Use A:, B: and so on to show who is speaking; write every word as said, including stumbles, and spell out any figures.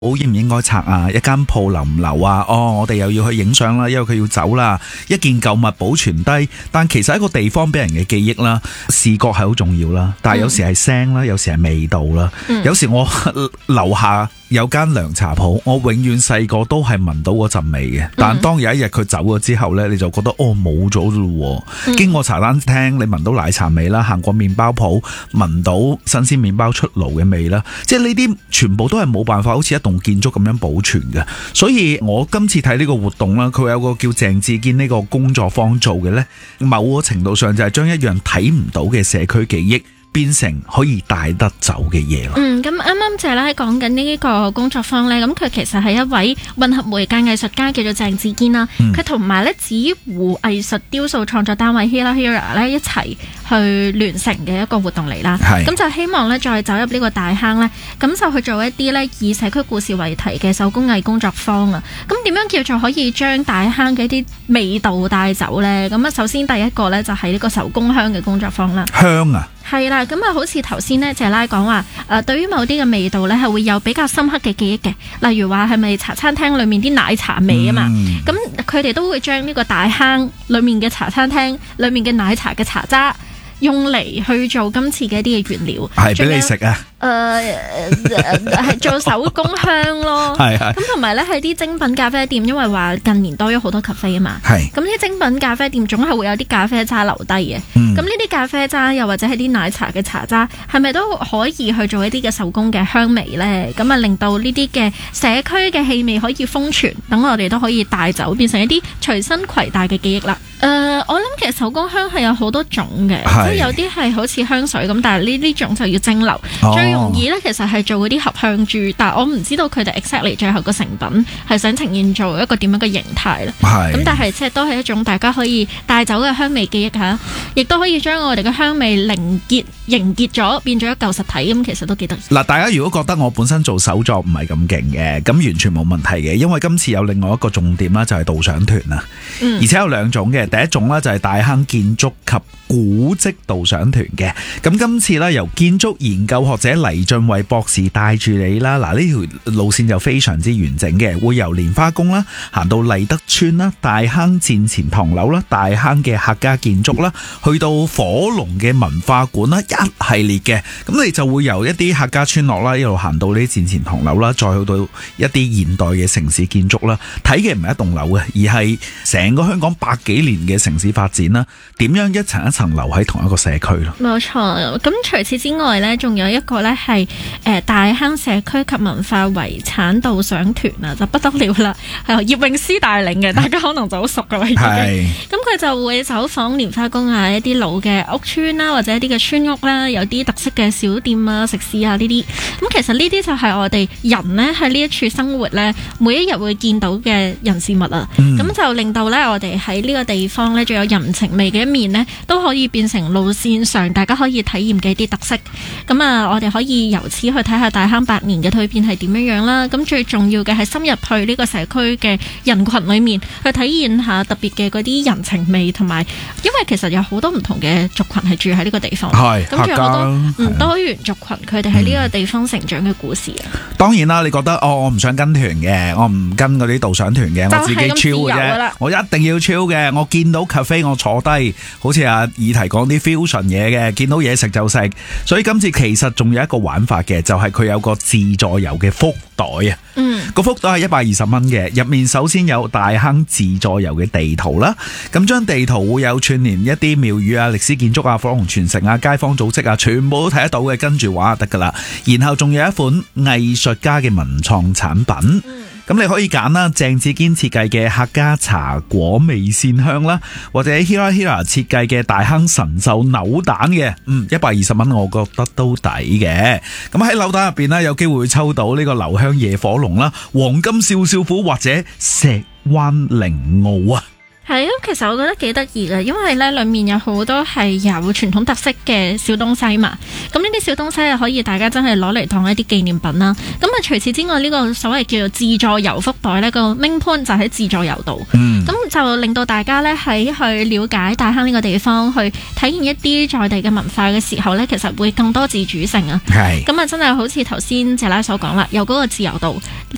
A: 好應唔應該拆啊？一間鋪留唔留啊？哦，我哋又要去影相啦，因為佢要走啦。一件舊物保存低，但其實一個地方俾人嘅記憶啦，視覺係好重要啦。但係有時係聲啦，有時係味道啦。嗯、有時我樓下有間涼茶鋪，我永遠細個都係聞到嗰陣味嘅。但當有一日佢走咗之後呢，你就覺得哦冇咗咯。嗯、經過茶餐廳，你聞到奶茶味啦；行過麵包鋪，聞到新鮮麵包出爐嘅味啦。即係呢啲全部都係冇辦法，好似一棟建築咁樣保存嘅。所以我今次睇呢個活動啦，佢有個叫鄭志堅呢個工作坊做嘅呢，某個程度上就係將一樣睇唔到嘅社區記憶變成可以帶得走嘅嘢咯。
B: 嗯，咁啱啱謝拉講緊呢個工作坊呢，咁佢其實係一位混合媒介藝術家，叫做鄭志堅啦。佢同埋咧紙糊藝術雕塑創作單位 Hira Hira 咧一齊去聯成嘅一個活動嚟啦。咁就希望咧再走入呢個大坑呢，咁就去做一啲咧以社區故事為題嘅手工藝工作坊啊。咁點樣叫做可以將大坑嘅一啲味道帶走呢？咁啊，首先第一個呢，就係呢個手工香嘅工作坊啦。
A: 香啊！
B: 係啦，咁啊，好似頭先咧，謝拉講話，誒、呃，對於某啲嘅味道咧，係會有比較深刻嘅記憶嘅，例如話係咪茶餐廳裏面啲奶茶味啊嘛，咁佢哋都會將呢個大坑裏面嘅茶餐廳裏面嘅奶茶嘅茶渣用嚟去做今次嘅一啲嘅原料，
A: 係俾你食啊！
B: 誒、呃，係做手工香咯，係係。咁同埋咧，係啲精品咖啡店，因為話近年多咗好多咖啡啊嘛，係。咁啲精品咖啡店總係會有啲咖啡渣留低嘅，咁呢啲咖啡渣又或者係啲奶茶嘅茶渣，係咪都可以去做一啲嘅手工嘅香味咧？咁啊，令到呢啲嘅社區嘅氣味可以封存，等我哋都可以帶走，變成一啲隨身攜帶嘅記憶啦。誒、呃，我諗其實手工香係有好多種嘅，即係有啲係好似香水咁，但係呢呢種就要蒸餾。哦、最容易咧，其實係做嗰啲合香珠，但係我唔知道佢哋 exactly 最後個成品係想呈現做一個點樣嘅形態咧。咁但係即係都係一種大家可以帶走嘅香味記憶嚇，亦都可以將我哋嘅香味凝結凝結咗，變咗一嚿實體咁，其實都幾得意。嗱，大家如果覺得我本身做手作唔係咁勁嘅，咁完全冇問題嘅，因為今次有另外一個重點啦，就係導賞團啊，嗯、而且有兩種嘅。第一種咧就係大坑建築及古蹟導賞團嘅，咁今次咧由建築研究學者黎俊偉博士帶住你啦，嗱呢條路線就非常之完整嘅，會由蓮花宮啦行到麗德村啦、大坑戰前唐樓啦、大坑嘅客家建築啦，去到火龍嘅文化館啦，一系列嘅，咁你就會由一啲客家村落啦一路行到呢啲戰前唐樓啦，再去到一啲現代嘅城市建築啦，睇嘅唔係一棟樓嘅，而係成個香港百幾年嘅城市發展啦，點樣一層一層留喺同一個社區咯。 冇錯，咁除此之外呢，仲有一個呢係誒大坑社區及文化遺產導賞團啊，就不得了啦，係葉詠詩帶領嘅，大家可能就好熟噶啦已經。咁佢就會走訪蓮花宮啊，一啲老嘅屋邨啦，或者一啲嘅村屋啦，有啲特色嘅小店啊、食肆啊呢啲。咁其實呢啲就係我哋人呢喺呢一處生活呢，每一日會見到嘅人事物啊。咁、嗯、就令到呢，我哋喺呢個地方呢，仲有人情味嘅一面呢，都可以變成路線上大家可以體驗嘅一啲特色。咁啊，我哋可以由此去睇下大坑百年嘅蛻變係點樣樣啦。咁最重要嘅係深入去呢個社區嘅人群裏面，去體驗下特別嘅嗰啲人情味，同埋因為其實有好多唔同嘅族群係住喺呢個地方，咁仲有好多唔多元族群，佢哋喺呢個地方成長嘅故事啊、嗯。當然啦，
A: 你覺得哦，我唔想跟團嘅，我唔跟嗰啲導賞團嘅，我自己超嘅啫，我一定要超嘅。我見到 cafe 我坐低，好似阿議題講啲 fusion 嘢嘅，見到嘢食就食。所以今次其實仲有一個玩法嘅，就係、是、佢有個自助遊嘅福袋啊。嗯，個福袋係一百二十蚊嘅，入面首先有大坑自助遊嘅地圖啦。咁張地圖會有串聯一啲廟宇啊、歷史建築啊、火龍傳承啊、街坊組織啊，全部都睇得到嘅，跟住畫就得噶啦。然後仲有一款藝術家嘅文創產品。嗯，咁你可以揀啦，鄭志堅設計嘅客家茶果味線香啦，或者 Hira Hira 設計嘅大坑神獸扭蛋嘅，嗯，一百二十蚊我覺得都抵嘅。咁喺扭蛋入邊呢，有機會會抽到呢個留香夜火龍啦、黃金少少虎或者石灣靈奧啊。
B: 係啊，其實我覺得幾得意嘅，因為咧裏面有好多係有傳統特色嘅小東西嘛。咁呢啲小東西啊，可以大家真係攞嚟當一啲紀念品啦。咁啊，除此之外，呢、這個所謂叫做自助遊福袋呢、這個 main point 就喺自助遊度。嗯。咁就令到大家咧喺去了解大坑呢個地方，去體驗一啲在地嘅文化嘅時候咧，其實會更多自主性啊。係。咁啊，真係好似頭先謝拉所講啦，有嗰個自由度，